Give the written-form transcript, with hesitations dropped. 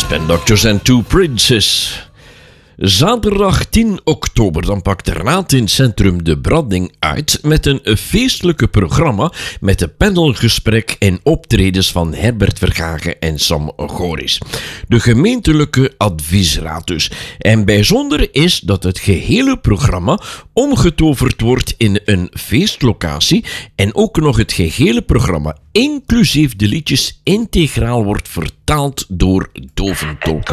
Spin Doctors and Two Princes. Zaterdag 10 oktober, dan pakt de Raad in het Centrum de Branding uit met een feestelijke programma met een panelgesprek en optredens van Herbert Verhagen en Sam Goris. De gemeentelijke adviesraad dus. En bijzonder is dat het gehele programma omgetoverd wordt in een feestlocatie en ook nog het gehele programma, inclusief de liedjes, integraal wordt vertaald door doventolken.